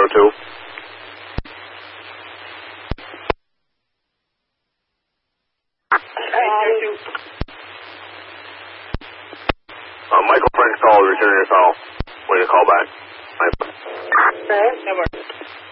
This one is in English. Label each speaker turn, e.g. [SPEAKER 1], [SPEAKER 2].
[SPEAKER 1] 902. Michael French call, returning your call. Wait a call back.
[SPEAKER 2] Okay.